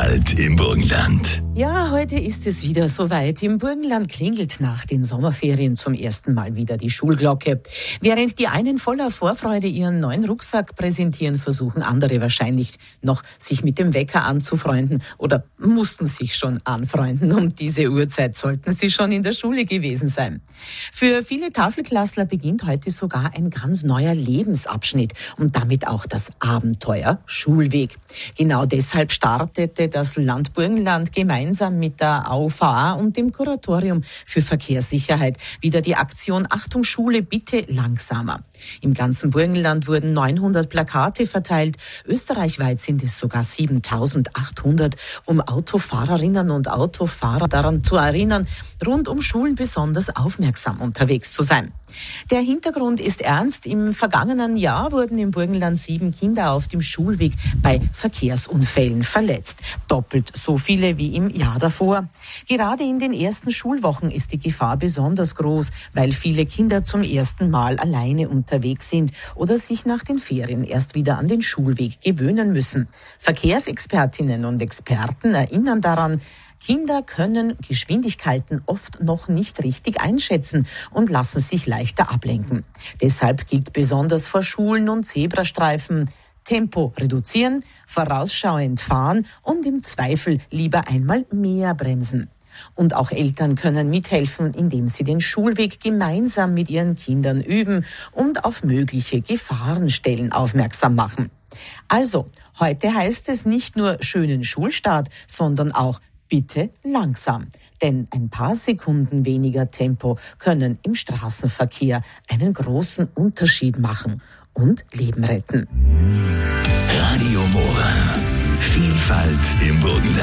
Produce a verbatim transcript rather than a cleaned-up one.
Vielfalt im Burgenland. Ja, heute ist es wieder soweit. Im Burgenland klingelt nach den Sommerferien zum ersten Mal wieder die Schulglocke. Während die einen voller Vorfreude ihren neuen Rucksack präsentieren, versuchen andere wahrscheinlich noch, sich mit dem Wecker anzufreunden oder mussten sich schon anfreunden. Um diese Uhrzeit sollten sie schon in der Schule gewesen sein. Für viele Tafelklassler beginnt heute sogar ein ganz neuer Lebensabschnitt und damit auch das Abenteuer Schulweg. Genau deshalb startete das Land Burgenland gemeinsam mit der A U V A und dem Kuratorium für Verkehrssicherheit wieder die Aktion Achtung Schule, bitte langsamer. Im ganzen Burgenland wurden neunhundert Plakate verteilt. Österreichweit sind es sogar siebentausendachthundert, um Autofahrerinnen und Autofahrer daran zu erinnern, rund um Schulen besonders aufmerksam unterwegs zu sein. Der Hintergrund ist ernst. Im vergangenen Jahr wurden im Burgenland sieben Kinder auf dem Schulweg bei Verkehrsunfällen verletzt. Doppelt so viele wie im Jahr davor. Gerade in den ersten Schulwochen ist die Gefahr besonders groß, weil viele Kinder zum ersten Mal alleine unterwegs sind oder sich nach den Ferien erst wieder an den Schulweg gewöhnen müssen. Verkehrsexpertinnen und Experten erinnern daran, Kinder können Geschwindigkeiten oft noch nicht richtig einschätzen und lassen sich leichter ablenken. Deshalb gilt besonders vor Schulen und Zebrastreifen: Tempo reduzieren, vorausschauend fahren und im Zweifel lieber einmal mehr bremsen. Und auch Eltern können mithelfen, indem sie den Schulweg gemeinsam mit ihren Kindern üben und auf mögliche Gefahrenstellen aufmerksam machen. Also, heute heißt es nicht nur schönen Schulstart, sondern auch bitte langsam, denn ein paar Sekunden weniger Tempo können im Straßenverkehr einen großen Unterschied machen und Leben retten. Radio Mora. Vielfalt im Burgenland.